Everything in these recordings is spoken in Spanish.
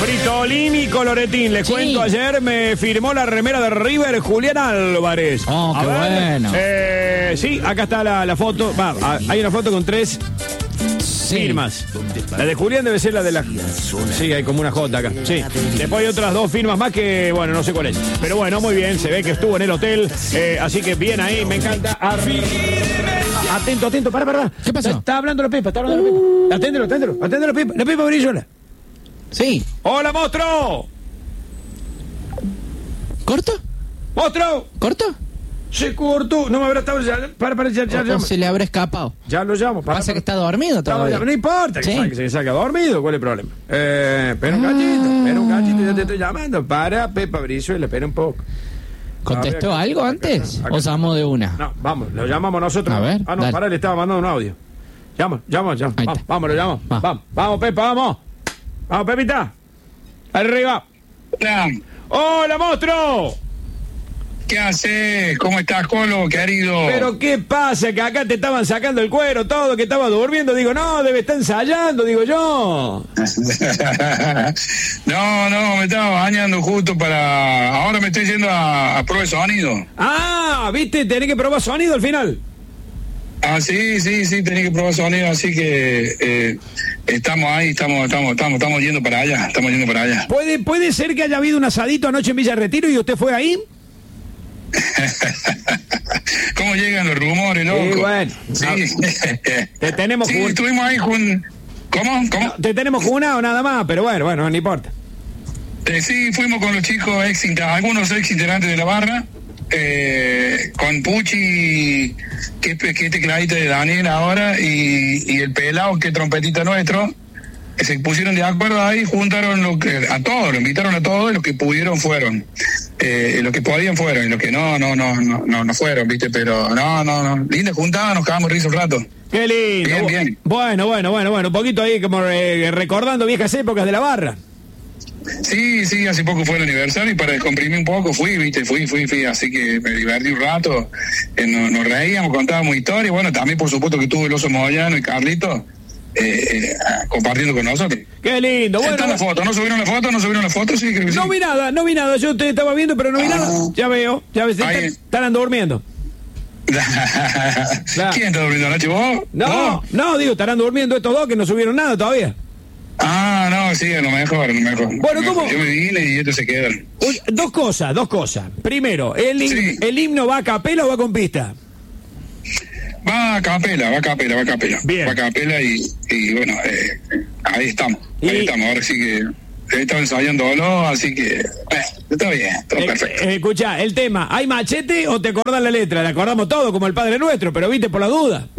Britolini Coloretín, les cuento, ayer me firmó la remera de River Julián Álvarez. Oh, qué bueno. Sí, acá está la foto. Hay una foto con 3 firmas. La de Julián debe ser la de la... Sí, hay como una J acá. Sí. Después hay otras 2 firmas más que, bueno, no sé cuál es. Pero bueno, muy bien, se ve que estuvo en el hotel. Así que bien ahí, me encanta. Atento, para. ¿Qué pasó? Está hablando la Pepa, Aténdelo, la Pepa Brillola. Sí. ¡Hola, monstruo! ¿Corto? ¡Monstruo! ¿Corto? Se cortó. No me habrá estado... Ya. ¿O se le habrá escapado? Ya lo llamo. Pasa que está dormido todavía. No importa Sí. que se saque dormido. ¿Cuál es el problema? Espera un cachito, ya te estoy llamando. Para, Pepa Brizuela, espera un poco. ¿Contestó algo antes? acá. ¿O llamó de una? No, vamos, lo llamamos nosotros. A ver, no, dale. pará, le estaba mandando un audio. Llama. Ahí está. Vamos, lo llamamos. Va. Vamos, Pepa, vamos. Vamos, Pepita. Arriba. ¡Hola, monstruo! ¿Qué haces? ¿Cómo estás, Colo, querido? Pero ¿qué pasa? Que acá te estaban sacando el cuero, todo, que estaba durmiendo. Digo, no, debe estar ensayando, digo yo. No, me estaba bañando justo para... Ahora me estoy yendo a prueba de sonido. Ah, ¿viste? Tenés que probar sonido al final. Ah, sí, tenía que probar sonido, así que estamos ahí, estamos yendo para allá, ¿Puede ser que haya habido un asadito anoche en Villa Retiro y usted fue ahí? ¿Cómo llegan los rumores, loco? Sí, bueno. Sí. Te tenemos sí, estuvimos ahí ¿Cómo? No, te tenemos junado nada más, pero bueno, no importa. Sí, fuimos con los chicos, algunos ex integrantes de la barra, con Puchi, que es tecladita de Daniel ahora, y el pelado, que es trompetita nuestro, que se pusieron de acuerdo ahí, juntaron a todos, lo invitaron a todos, y los que pudieron fueron. Los que podían fueron, y los que no fueron, ¿viste? Pero no. Linda juntada, nos cagamos risa un rato. Qué lindo. Bien. Bueno, un poquito ahí como recordando viejas épocas de la barra. Sí, hace poco fue el aniversario y para descomprimir un poco fui, así que me divertí un rato, nos reíamos, contábamos historias, bueno, también por supuesto que estuvo el Oso Moyano y Carlito compartiendo con nosotros. Qué lindo. Bueno, está la foto, ¿no subieron la foto? Sí, creo que sí. No vi nada, yo te estaba viendo, pero no vi nada. Ya ves, están durmiendo. Claro. ¿Quién está durmiendo anoche, vos? No, digo, estarán durmiendo estos dos que no subieron nada todavía. Ah, no, sí, a lo mejor. Bueno, ¿cómo? Yo me vine y estos se quedan. Dos cosas. Primero, ¿el himno va a capela o va con pista? Va a capela. Bien. Va a capela y bueno, ahí estamos. Ahora sí que estaba ensayándolo, así que está bien, todo perfecto. Escuchá, el tema, ¿hay machete o te acordás la letra? Le acordamos todo como el Padre Nuestro, pero viste por la duda.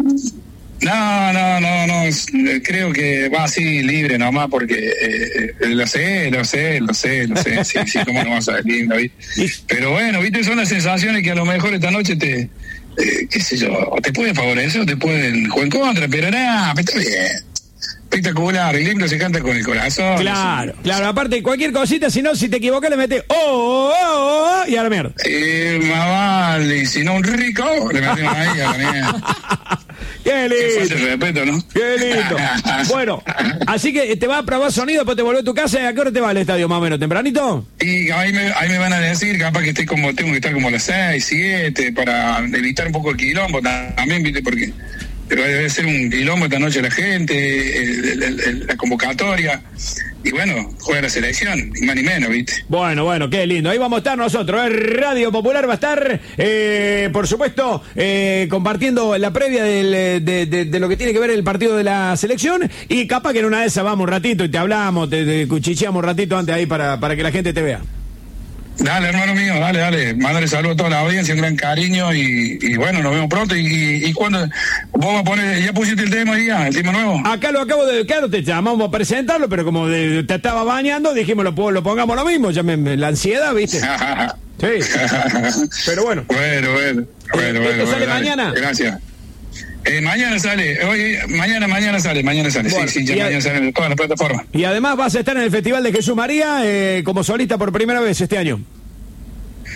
No, creo que va así libre nomás porque lo sé, sí, cómo no vas a salir, David. Pero bueno, viste, son las sensaciones que a lo mejor esta noche qué sé yo, o te pueden favorecer o te pueden jugar en contra, pero nada, está bien. Espectacular, el himno se canta con el corazón. Claro, aparte cualquier cosita, si te equivocas le metes y a la mierda. Más vale, y si no un rico, le metemos ahí a la mierda. Qué lindo. Qué falta de respeto, ¿no? Qué lindo. Bueno, así que te vas a probar sonido, después te volvés a tu casa. ¿A qué hora te va al estadio más o menos? ¿Tempranito? Y ahí me van a decir, capaz que tengo que estar como a las 6, 7, para evitar un poco el quilombo también, ¿viste? Porque debe ser un quilombo esta noche la gente, la convocatoria. Y bueno, juega la selección, ni más ni menos, ¿viste? Bueno, qué lindo. Ahí vamos a estar nosotros. Radio Popular va a estar, por supuesto, compartiendo la previa de lo que tiene que ver el partido de la selección. Y capaz que en una de esas vamos un ratito y te hablamos, te cuchicheamos un ratito antes ahí para que la gente te vea. Dale, hermano mío, dale. Mándale saludos a toda la audiencia, un gran cariño y bueno, nos vemos pronto. Y cuando vos vas a poner, ¿ya pusiste el tema el tema nuevo? Acá lo acabo de, claro, te llamamos a presentarlo, pero como te estaba bañando, dijimos lo pongamos lo mismo, ya la ansiedad, ¿viste? Sí. Pero bueno. Bueno. ¿Esto sale mañana? Gracias. Mañana sale, mañana sale. Bueno, sí, ya mañana sale en todas las plataformas. Y además vas a estar en el Festival de Jesús María como solista por primera vez este año.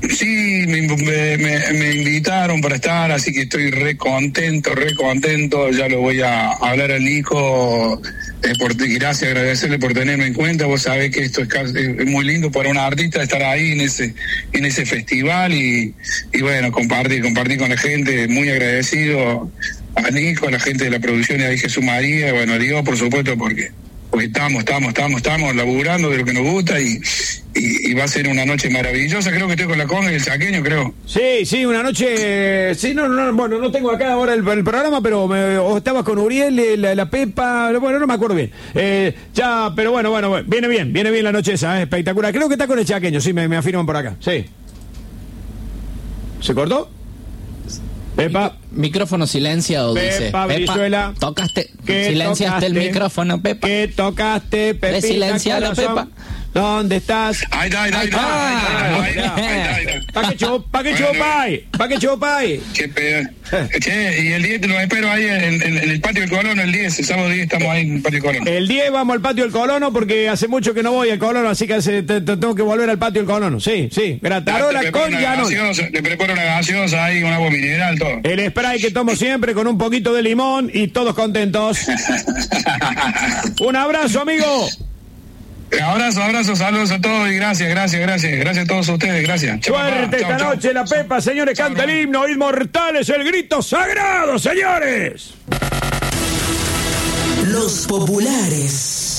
Sí, me invitaron para estar, así que estoy re contento. Ya lo voy a hablar al Nico. Gracias, agradecerle por tenerme en cuenta. Vos sabés que esto es muy lindo para un artista estar ahí en ese festival y bueno, compartir con la gente. Muy agradecido a Nico, a la gente de la producción y a Jesús María, bueno, a Dios, por supuesto, porque estamos laburando de lo que nos gusta y va a ser una noche maravillosa. Creo que estoy con la conga y el chaqueño, creo. Sí, una noche. Sí, bueno, no tengo acá ahora el programa, pero o estabas con Uriel, la Pepa, bueno, no me acuerdo bien. Pero bueno, viene bien la noche esa, espectacular. Creo que está con el chaqueño, sí, me afirman por acá, sí. ¿Se cortó? Pepa. Micrófono silenciado, dice. Pepa Brizuela. Tocaste. Silenciaste el micrófono, Pepa. ¿Qué tocaste, Pepita? Silencialo, Pepa. ¿Dónde estás? Ahí está. ¿Pa' qué chupay? Qué pedo. Che, y el 10 te lo espero ahí en el patio del Colono, el 10, el sábado 10 estamos ahí en el patio del Colono. El 10 vamos al patio del Colono porque hace mucho que no voy al Colono, así que tengo que volver al patio del Colono. Sí, gratarola con llano. Le preparo una gaseosa ahí, un agua mineral, todo. El spray que tomo siempre con un poquito de limón y todos contentos. Un abrazo, amigo. Abrazo, saludos a todos y gracias a todos ustedes, gracias. Suerte esta noche la Pepa, señores, canta el himno Inmortales, el grito sagrado, señores. Los populares.